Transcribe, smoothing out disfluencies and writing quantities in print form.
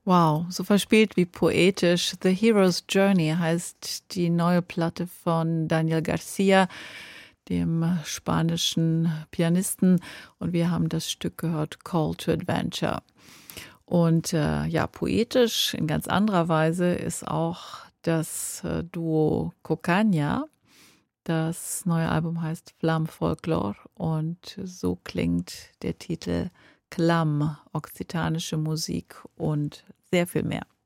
Wow, so verspielt wie poetisch. The Hero's Journey heißt die neue Platte von Daniel Garcia, dem spanischen Pianisten. Und wir haben das Stück gehört, Call to Adventure. Und ja, poetisch in ganz anderer Weise ist auch das Duo Cocaña. Das neue Album heißt Flam Folklore und so klingt der Titel Clam, okzitanische Musik und sehr viel mehr.